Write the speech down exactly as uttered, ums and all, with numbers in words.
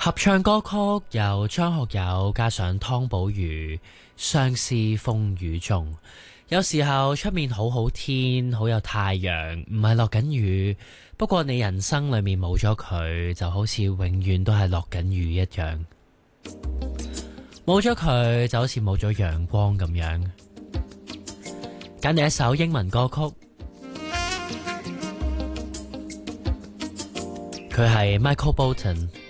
合唱歌曲由張學友加上湯寶如，相思風雨中。有時候出面好好天，好有太陽，唔係落緊雨。不過你人生裏面冇咗佢，就好似永遠都係落緊雨一樣。冇咗佢就好似冇咗陽光咁樣。揀你一首英文歌曲，佢係 Michael Bolton。